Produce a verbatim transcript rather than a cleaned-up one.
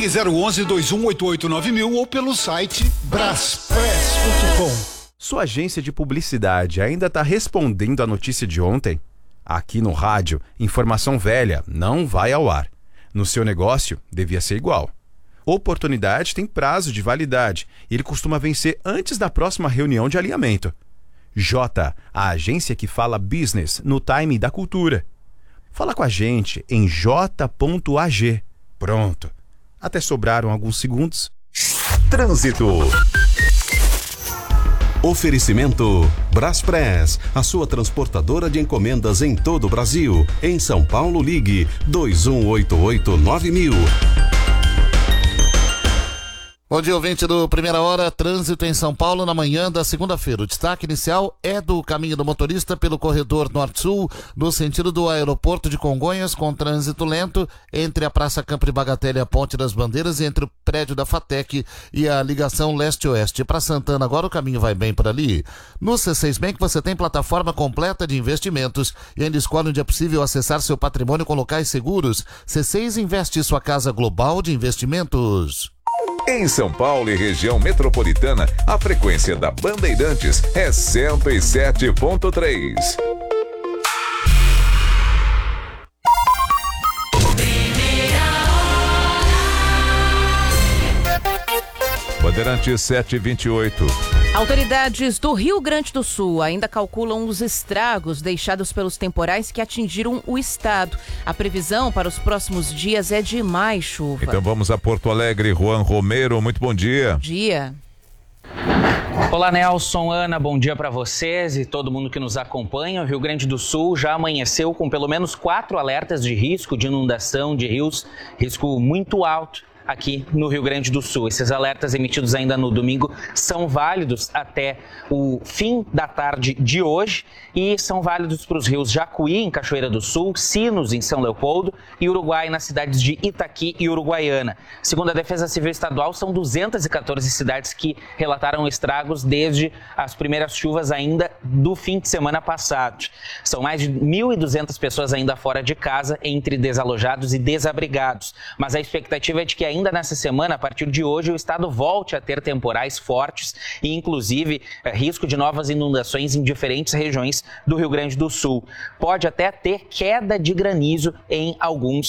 Ligue zero onze, dois um oito oito, nove mil ou pelo site braspress ponto com. Sua agência de publicidade ainda está respondendo à notícia de ontem? Aqui no rádio, informação velha não vai ao ar. No seu negócio, devia ser igual. Oportunidade tem prazo de validade e ele costuma vencer antes da próxima reunião de alinhamento. J, a agência que fala business no time da cultura. Fala com a gente em j ponto a g. Pronto. Até sobraram alguns segundos. Trânsito. Oferecimento Braspress, a sua transportadora de encomendas em todo o Brasil. Em São Paulo, ligue dois um oito oito, nove mil. Bom dia, ouvinte do Primeira Hora, trânsito em São Paulo na manhã da segunda-feira. O destaque inicial é do caminho do motorista pelo corredor norte-sul, no sentido do aeroporto de Congonhas, com trânsito lento entre a Praça Campo de Bagatelle e a Ponte das Bandeiras, e entre o prédio da FATEC e a ligação leste-oeste. Para Santana agora o caminho vai bem por ali. No C seis Bank você tem plataforma completa de investimentos e ainda escolhe onde é possível acessar seu patrimônio com locais seguros. C seis Investe, sua casa global de investimentos. Em São Paulo e região metropolitana, a frequência da Bandeirantes é cento e sete ponto três. Bandeirantes sete e vinte e oito. Autoridades do Rio Grande do Sul ainda calculam os estragos deixados pelos temporais que atingiram o estado. A previsão para os próximos dias é de mais chuva. Então vamos a Porto Alegre. Juan Romero, muito bom dia. Bom dia. Olá, Nelson, Ana, bom dia para vocês e todo mundo que nos acompanha. O Rio Grande do Sul já amanheceu com pelo menos quatro alertas de risco de inundação de rios, risco muito alto aqui no Rio Grande do Sul. Esses alertas emitidos ainda no domingo são válidos até o fim da tarde de hoje e são válidos para os rios Jacuí, em Cachoeira do Sul, Sinos, em São Leopoldo, e Uruguai, nas cidades de Itaqui e Uruguaiana. Segundo a Defesa Civil Estadual, são duzentas e quatorze cidades que relataram estragos desde as primeiras chuvas ainda do fim de semana passado. São mais de mil e duzentas pessoas ainda fora de casa, entre desalojados e desabrigados. Mas a expectativa é de que ainda nessa semana, a partir de hoje, o estado volte a ter temporais fortes e, inclusive, risco de novas inundações em diferentes regiões do Rio Grande do Sul. Pode até ter queda de granizo em alguns